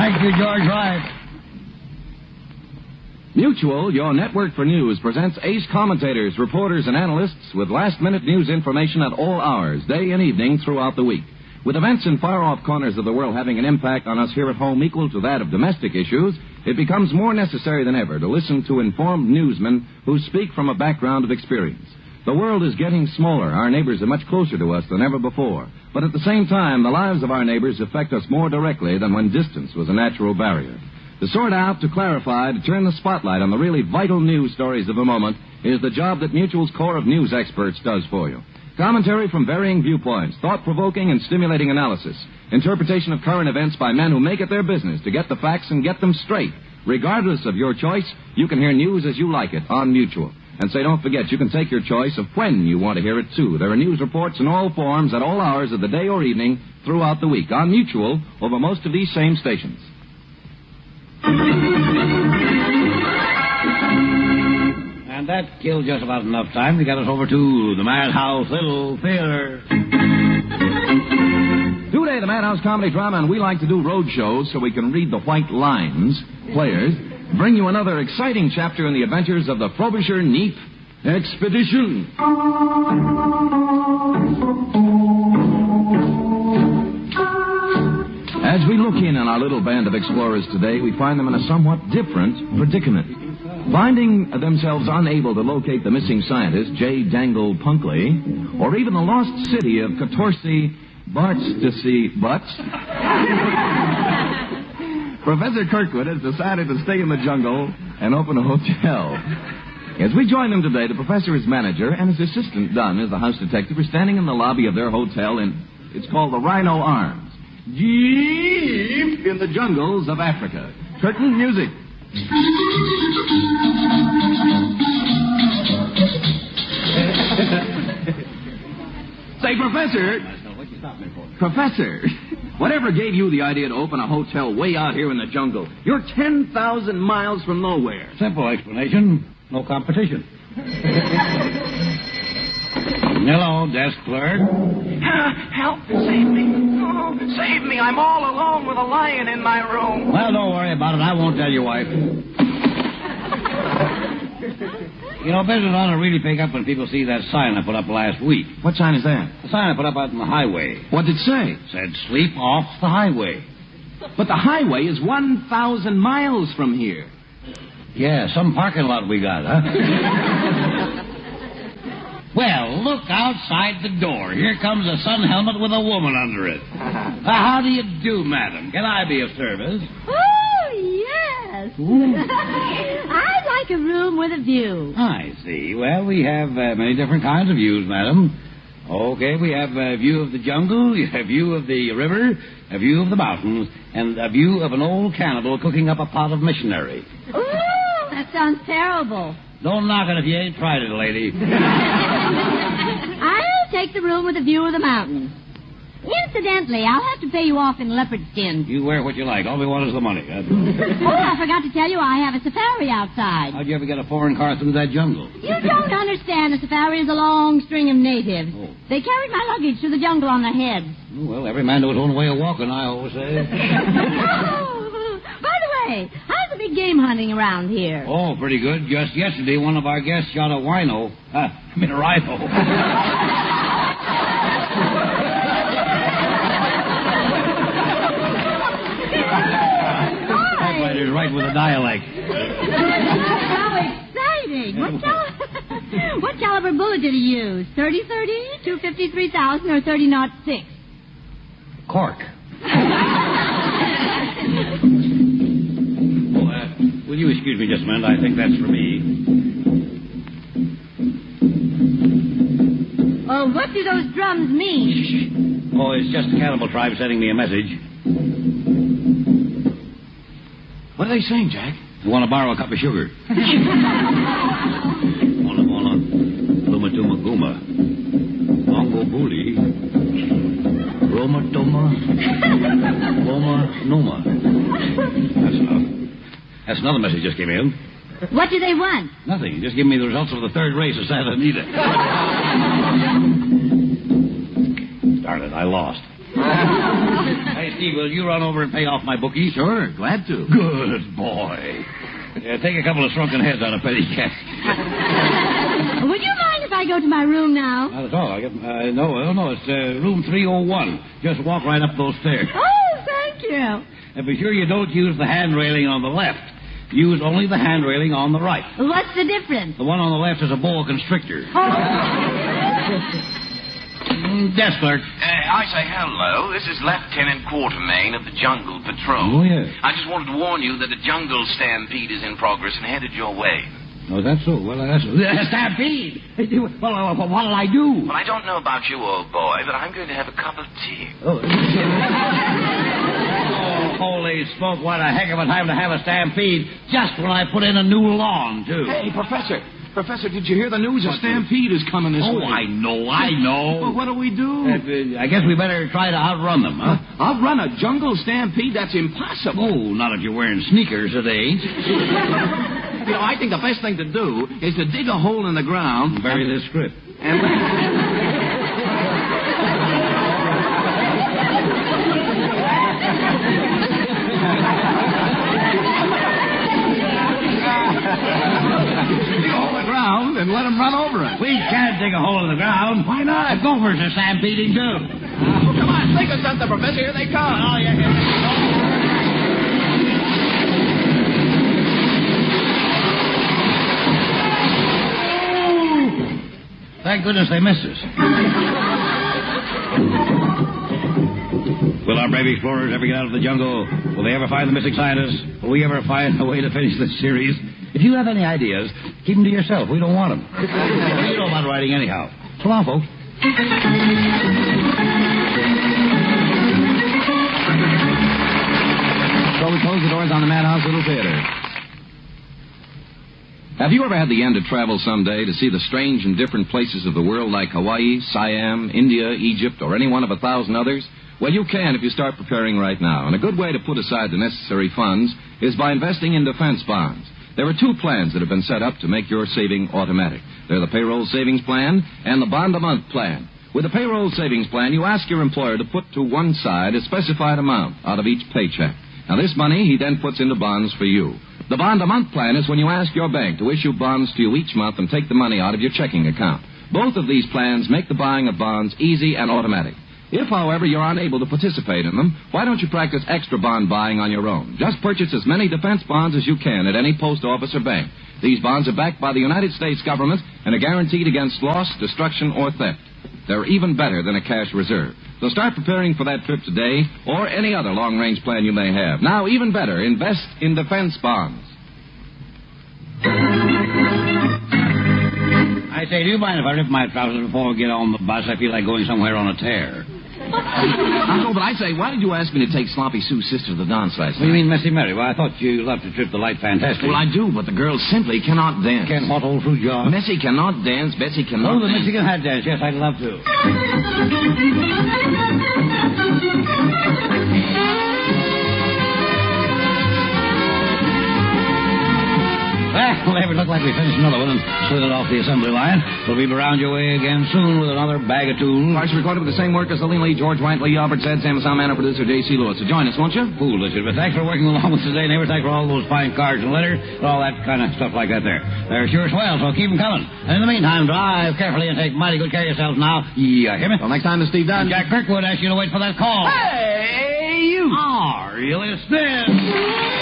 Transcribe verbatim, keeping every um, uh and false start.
Thank you, George Wright. Mutual, your network for news, presents ace commentators, reporters, and analysts with last-minute news information at all hours, day and evening throughout the week. With events in far-off corners of the world having an impact on us here at home equal to that of domestic issues, it becomes more necessary than ever to listen to informed newsmen who speak from a background of experience. The world is getting smaller. Our neighbors are much closer to us than ever before. But at the same time, the lives of our neighbors affect us more directly than when distance was a natural barrier. To sort out, to clarify, to turn the spotlight on the really vital news stories of the moment is the job that Mutual's Corps of News experts does for you. Commentary from varying viewpoints, thought-provoking and stimulating analysis, interpretation of current events by men who make it their business to get the facts and get them straight. Regardless of your choice, you can hear news as you like it on Mutual. And say, don't forget, you can take your choice of when you want to hear it, too. There are news reports in all forms at all hours of the day or evening throughout the week on Mutual over most of these same stations. And that killed just about enough time to get us over to the Madhouse Little Theater. Today, the Madhouse Comedy Drama, and we like to do road shows so we can read the white lines. Players, bring you another exciting chapter in the adventures of the Frobisher Neath Expedition. As we look in on our little band of explorers today, we find them in a somewhat different predicament. Finding themselves unable to locate the missing scientist, J. Dangle Punkley, or even the lost city of Catorce Bartstasy Butts, Professor Kirkwood has decided to stay in the jungle and open a hotel. As we join them today, the professor, his manager, and his assistant, Dunn, as the house detective, are standing in the lobby of their hotel in, it's called the Rhino Arms. Deep in the jungles of Africa. Curtain music. Say, Professor. What you stop me for? Professor, whatever gave you the idea to open a hotel way out here in the jungle? You're ten thousand miles from nowhere. Simple explanation. No competition. Hello, desk clerk. Uh, help, save me. Oh, save me. I'm all alone with a lion in my room. Well, don't worry about it. I won't tell your wife. You know, business ought to really pick up when people see that sign I put up last week. What sign is that? The sign I put up out on the highway. What did it say? Said, sleep off the highway. But the highway is one thousand miles from here. Yeah, some parking lot we got, huh? Well, look outside the door. Here comes a sun helmet with a woman under it. Uh, how do you do, madam? Can I be of service? Oh, yes. I'd like a room with a view. I see. Well, we have uh, many different kinds of views, madam. Okay, we have a view of the jungle, a view of the river, a view of the mountains, and a view of an old cannibal cooking up a pot of missionary. Ooh, that sounds terrible. Don't knock it if you ain't tried it, lady. I'll take the room with a view of the mountain. Incidentally, I'll have to pay you off in leopard skins. You wear what you like. All we want is the money. Huh? Oh, I forgot to tell you I have a safari outside. How'd you ever get a foreign car through that jungle? You don't understand. A safari is a long string of natives. Oh. They carried my luggage through the jungle on their heads. Well, every man knows his own way of walking, I always say. Oh, by the way, how's the big game hunting around here? Oh, pretty good. Just yesterday, one of our guests shot a wino. Uh, I mean, a rhino. Typewriter's right with a dialect. How exciting! What, cal- what caliber bullet did he use? thirty thirty, two fifty-three thousand, or thirty naught six? Cork. Oh, uh, will you excuse me just a minute? I think that's for me. Oh, what do those drums mean? Oh, it's just the cannibal tribe sending me a message. What are they saying, Jack? You want to borrow a cup of sugar? Mona mona, luma tuma guma, mongo booty, roma toma, loma numa. That's enough. That's another message just came in. What do they want? Nothing. Just give me the results of the third race of Santa Anita. Darn it, I lost. Hey, Steve, will you run over and pay off my bookie? Sure, glad to. Good boy. Yeah, take a couple of shrunken heads on a petty cash. Would you mind if I go to my room now? Not at all. I get, uh, no, no, no. It's uh, room three oh one. Just walk right up those stairs. Oh, thank you. And be sure you don't use the hand railing on the left. Use only the hand railing on the right. What's the difference? The one on the left is a boa constrictor. Mm, desk clerk. Uh, I say hello. This is Lieutenant Quartermain of the Jungle Patrol. Oh, yes. I just wanted to warn you that a jungle stampede is in progress and headed your way. Oh, that's so. Well, that's... Stampede! Well, uh, what'll I do? Well, I don't know about you, old boy, but I'm going to have a cup of tea. Oh, oh, holy smoke, what a heck of a time to have a stampede just when I put in a new lawn, too. Hey, Professor. Professor, did you hear the news? A stampede is coming this Oh, way. I know, I know. Well, what'll we do? Uh, I guess we better try to outrun them, huh? Outrun a jungle stampede? That's impossible. Oh, not if you're wearing sneakers, it ain't. You know, I think the best thing to do is to dig a hole in the ground. Bury this script. And... ground and let them run over it. We can't dig a hole in the ground. Why not? The gophers are stampeding, too. Oh, come on, think of something, Professor. Here they come. Oh, yeah, here they go. Thank goodness they missed us. Will our brave explorers ever get out of the jungle? Will they ever find the missing scientists? Will we ever find a way to finish this series? If you have any ideas, keep them to yourself. We don't want them. You know about writing anyhow. So long, folks. So we close the doors on the Madhouse Little Theater. Have you ever had the end to travel someday to see the strange and different places of the world like Hawaii, Siam, India, Egypt, or any one of a thousand others? Well, you can if you start preparing right now. And a good way to put aside the necessary funds is by investing in defense bonds. There are two plans that have been set up to make your saving automatic. They're the payroll savings plan and the bond-a-month plan. With the payroll savings plan, you ask your employer to put to one side a specified amount out of each paycheck. Now, this money he then puts into bonds for you. The bond-a-month plan is when you ask your bank to issue bonds to you each month and take the money out of your checking account. Both of these plans make the buying of bonds easy and automatic. If, however, you're unable to participate in them, why don't you practice extra bond buying on your own? Just purchase as many defense bonds as you can at any post office or bank. These bonds are backed by the United States government and are guaranteed against loss, destruction, or theft. They're even better than a cash reserve. So start preparing for that trip today or any other long-range plan you may have. Now, even better, invest in defense bonds. I say, do you mind if I rip my trousers before we get on the bus? I feel like going somewhere on a tear. I know, but I say, why did you ask me to take Sloppy Sue's sister to the dance last What do you night? mean, Messy Mary? Well, I thought you loved to trip the light fantastic. Well, I do, but the girls simply cannot dance. Can what, old fruit jar? Messy cannot dance. Betsy cannot Oh, the dance. Mexican hat dance. Yes, I'd love to. Well, it looked like we finished another one and slid it off the assembly line. We'll be around your way again soon with another bag of tools. Parts recorded with the same workers, Lillian Lee, George White, Lee Albert, Zed, Sam, Sam, and our producer, J C. Lewis. So join us, won't you? Foolish, but thanks for working along with us today, neighbor. Thanks for all those fine cards and letters and all that kind of stuff like that there. They're sure swell, so keep them coming. And in the meantime, drive carefully and take mighty good care of yourselves now. Yeah, hear me? Well, next time, this Steve Dunn. Jack Kirkwood asks you to wait for that call. Hey, you! Are you listening?